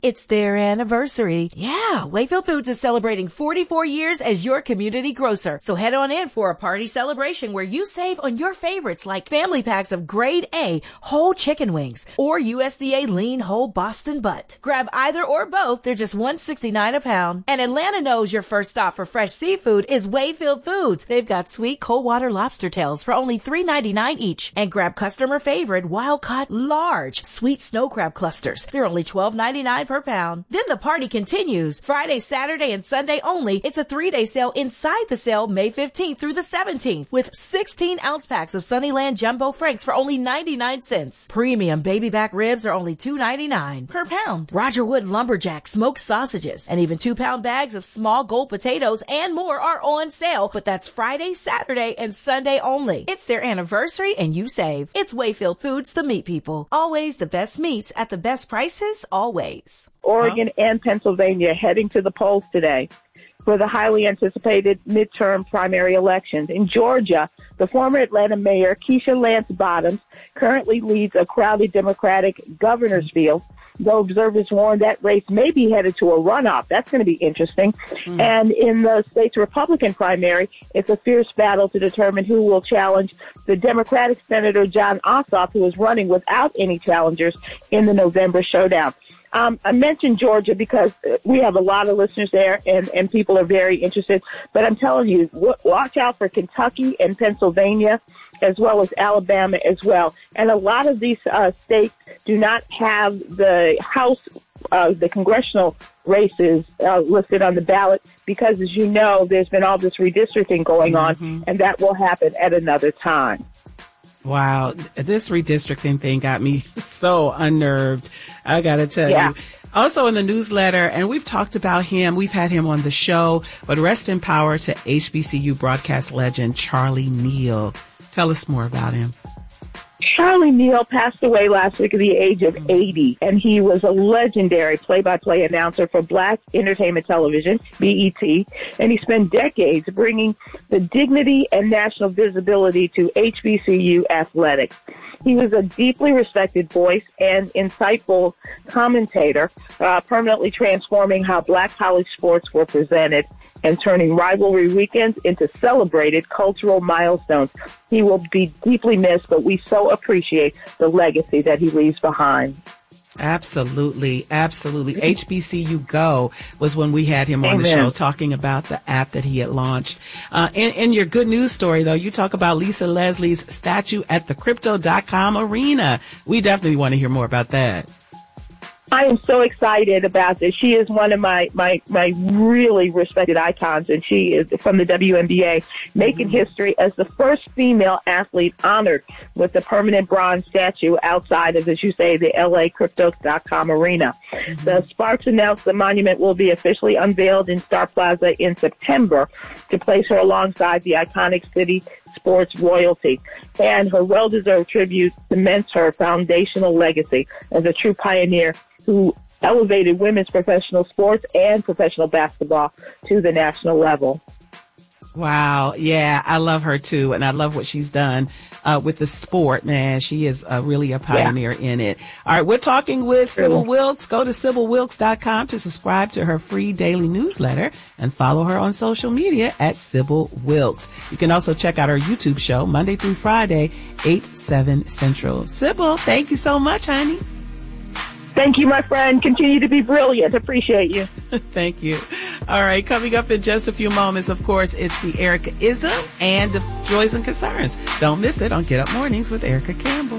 It's their anniversary. Yeah, Wayfield Foods is celebrating 44 years as your community grocer. So head on in for a party celebration where you save on your favorites like family packs of grade A whole chicken wings or USDA lean whole Boston butt. Grab either or both. They're just $1.69 a pound. And Atlanta knows your first stop for fresh seafood is Wayfield Foods. They've got sweet cold water lobster tails for only $3.99 each. And grab customer favorite wild-caught large sweet snow crab clusters. They're only $12.99 per pound. Then the party continues. Friday, Saturday, and Sunday only. It's a 3-day sale inside the sale May 15th through the 17th with 16-ounce packs of Sunnyland Jumbo Franks for only 99 cents. Premium baby back ribs are only $2.99 per pound. Roger Wood Lumberjack smoked sausages and even 2-pound bags of small gold potatoes and more are on sale, but that's Friday, Saturday, and Sunday only. It's their anniversary and you save. It's Wayfield Foods, the meat people. Always the best meats at the best prices, always. Oregon and Pennsylvania heading to the polls today for the highly anticipated midterm primary elections. In Georgia, the former Atlanta mayor, Keisha Lance Bottoms, currently leads a crowded Democratic governor's field, though observers warn that race may be headed to a runoff. That's going to be interesting. And in the state's Republican primary, it's a fierce battle to determine who will challenge the Democratic Senator Jon Ossoff, who is running without any challengers in the November showdown. I mentioned Georgia because we have a lot of listeners there and people are very interested. But I'm telling you, watch out for Kentucky and Pennsylvania as well as Alabama as well. And a lot of these states do not have the House, the congressional races listed on the ballot because, as you know, there's been all this redistricting going on, and that will happen at another time. Wow, this redistricting thing got me so unnerved, I got to tell you. Also in the newsletter, and we've talked about him, we've had him on the show, but rest in power to HBCU broadcast legend Charlie Neal. Tell us more about him. Charlie Neal passed away last week at the age of 80, and he was a legendary play-by-play announcer for Black Entertainment Television, BET, and he spent decades bringing the dignity and national visibility to HBCU athletics. He was a deeply respected voice and insightful commentator, permanently transforming how Black college sports were presented and turning rivalry weekends into celebrated cultural milestones. He will be deeply missed, but we so appreciate the legacy that he leaves behind. Absolutely. Absolutely. HBCU Go was when we had him on the show talking about the app that he had launched. In your good news story, though, you talk about Lisa Leslie's statue at the Crypto.com arena. We definitely want to hear more about that. I am so excited about this. She is one of my really respected icons, and she is from the WNBA, making history as the first female athlete honored with the permanent bronze statue outside of, as you say, the LA Crypto.com arena. The Sparks announced the monument will be officially unveiled in Star Plaza in September to place her alongside the iconic city sports royalty. And her well-deserved tribute cements her foundational legacy as a true pioneer who elevated women's professional sports and professional basketball to the national level. Wow. Yeah, I love her too. And I love what she's done with the sport, man. She is really a pioneer in it. All right. We're talking with Sybil Wilkes. Go to SybilWilkes.com to subscribe to her free daily newsletter and follow her on social media at Sybil Wilkes. You can also check out her YouTube show Monday through Friday, 8/7 Central. Sybil, thank you so much, honey. Thank you, my friend. Continue to be brilliant. Appreciate you. Thank you. All right. Coming up in just a few moments, of course, it's the Erica Ism and the Joys and Concerns. Don't miss it on Get Up Mornings with Erica Campbell.